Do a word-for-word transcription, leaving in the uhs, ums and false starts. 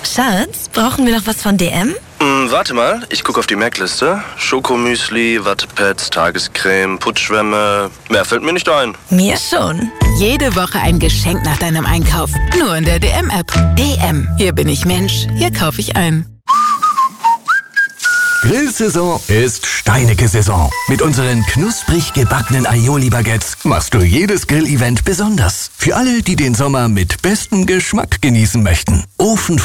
Schatz, brauchen wir noch was von D M? Hm, warte mal, ich gucke auf die Merkliste. Schokomüsli, Wattepads, Tagescreme, Putzschwämme. Mehr fällt mir nicht ein. Mir schon. Jede Woche ein Geschenk nach deinem Einkauf. Nur in der D M-App. D M. Hier bin ich Mensch. Hier kaufe ich ein. Grillsaison ist Steinecke-Saison. Mit unseren knusprig gebackenen Aioli-Baguettes machst du jedes Grillevent besonders. Für alle, die den Sommer mit bestem Geschmack genießen möchten. Ofen